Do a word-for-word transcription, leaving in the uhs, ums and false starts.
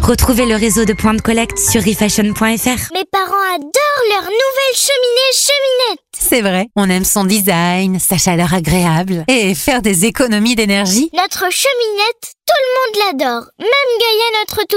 Retrouvez le réseau de points de collecte sur refashion point f r. Mes parents adorent leur nouvelle cheminée Cheminette. C'est vrai, on aime son design, sa chaleur agréable et faire des économies d'énergie. Notre cheminette, tout le monde l'adore. Même Gaïa, notre tout